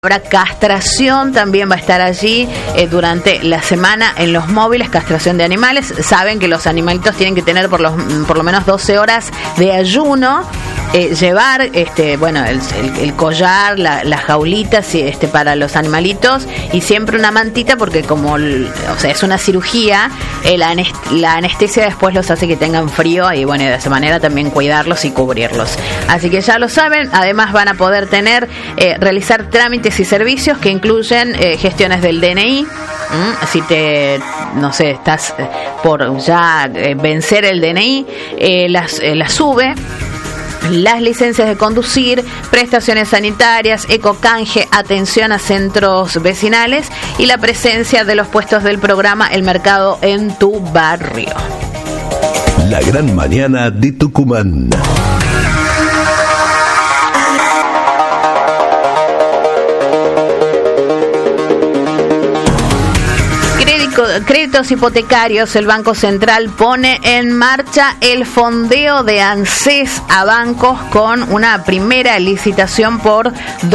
Habrá castración, también va a estar allí durante la semana en los móviles, castración de animales. Saben que los animalitos tienen que tener por lo menos 12 horas de ayuno, llevar el collar, las jaulitas para los animalitos y siempre una mantita porque es una cirugía, la anestesia después los hace que tengan frío y de esa manera también cuidarlos y cubrirlos. Así que ya lo saben, además van a poder realizar trámites y servicios que incluyen gestiones del DNI. Si estás por ya vencer el DNI, la SUBE, las licencias de conducir, prestaciones sanitarias, ecocanje, atención a centros vecinales y la presencia de los puestos del programa El Mercado en tu barrio. La gran mañana de Tucumán. Créditos hipotecarios. El Banco Central pone en marcha el fondeo de ANSES a bancos con una primera licitación por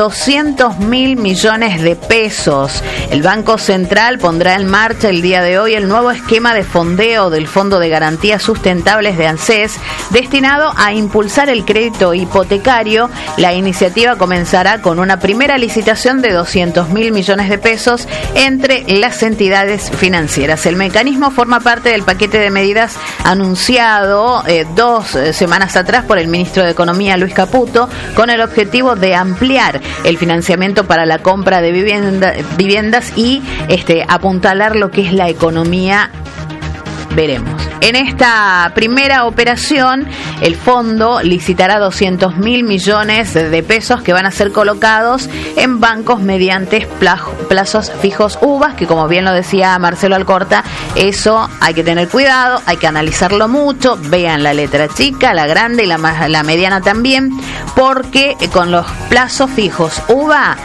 200.000 millones de pesos. El Banco Central pondrá en marcha el día de hoy el nuevo esquema de fondeo del Fondo de Garantías Sustentables de ANSES, destinado a impulsar el crédito hipotecario. La iniciativa comenzará con una primera licitación de 200.000 millones de pesos entre las entidades financieras. El mecanismo forma parte del paquete de medidas anunciado 2 semanas atrás por el ministro de Economía, Luis Caputo, con el objetivo de ampliar el financiamiento para la compra de viviendas y apuntalar lo que es la economía. Veremos. En esta primera operación, el fondo licitará 200.000 millones de pesos que van a ser colocados en bancos mediante plazos fijos UVA, que como bien lo decía Marcelo Alcorta, eso hay que tener cuidado, hay que analizarlo mucho, vean la letra chica, la grande y la mediana también, porque con los plazos fijos UVA,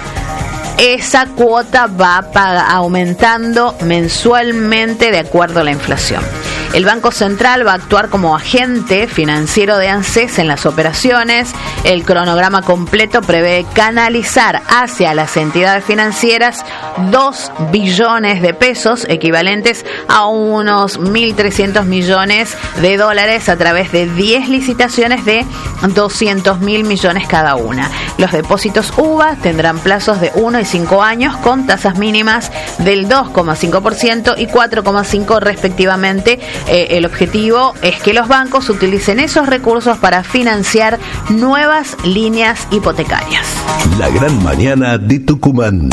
esa cuota va aumentando mensualmente de acuerdo a la inflación. El Banco Central va a actuar como agente financiero de ANSES en las operaciones. El cronograma completo prevé canalizar hacia las entidades financieras 2 billones de pesos, equivalentes a unos 1.300 millones de dólares, a través de 10 licitaciones de 200.000 millones cada una. Los depósitos UVA tendrán plazos de 1 y 5 años con tasas mínimas del 2,5% y 4,5% respectivamente. El objetivo es que los bancos utilicen esos recursos para financiar nuevas líneas hipotecarias. La gran mañana de Tucumán.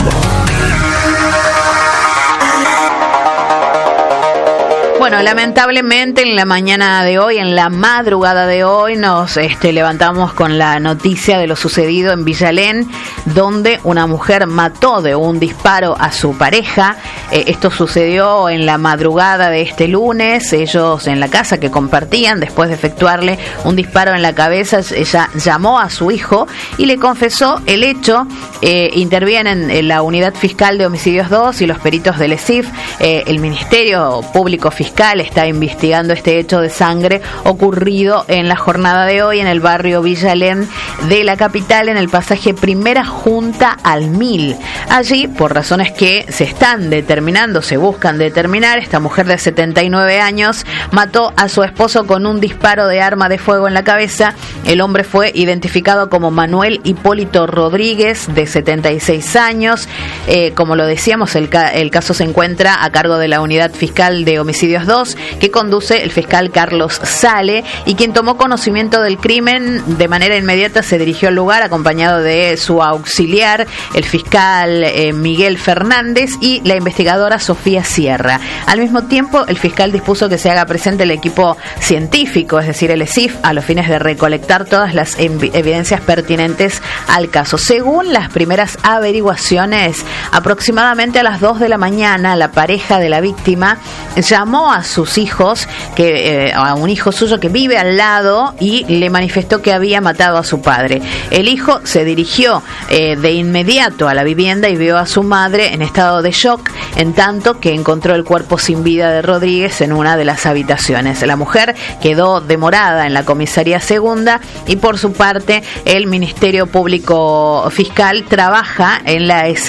Bueno, lamentablemente en la mañana de hoy, en la madrugada de hoy, nos levantamos con la noticia de lo sucedido en Villalén, donde una mujer mató de un disparo a su pareja. Esto sucedió en la madrugada de este lunes. Ellos en la casa que compartían, después de efectuarle un disparo en la cabeza, ella llamó a su hijo y le confesó el hecho. Intervienen en la Unidad Fiscal de Homicidios 2 y los peritos del ESIF. El Ministerio Público Fiscal está investigando este hecho de sangre ocurrido en la jornada de hoy en el barrio Villalén de la capital, en el pasaje Primera Junta al 1000. Allí, por razones que se buscan determinar, esta mujer de 79 años mató a su esposo con un disparo de arma de fuego en la cabeza. El hombre fue identificado como Manuel Hipólito Rodríguez, de 76 años. Como lo decíamos, el caso se encuentra a cargo de la Unidad Fiscal de Homicidios 2, que conduce el fiscal Carlos Sale, y quien tomó conocimiento del crimen de manera inmediata se dirigió al lugar acompañado de su auxiliar, el fiscal Miguel Fernández, y la investigadora Sofía Sierra. Al mismo tiempo, el fiscal dispuso que se haga presente el equipo científico, es decir, el ESIF, a los fines de recolectar todas las evidencias pertinentes al caso. Según las primeras averiguaciones, aproximadamente a las 2 de la mañana, la pareja de la víctima llamó a sus hijos, a un hijo suyo que vive al lado, y le manifestó que había matado a su padre. El hijo se dirigió de inmediato a la vivienda y vio a su madre en estado de shock, en tanto que encontró el cuerpo sin vida de Rodríguez en una de las habitaciones. La mujer quedó demorada en la comisaría segunda y por su parte el Ministerio Público Fiscal trabaja en la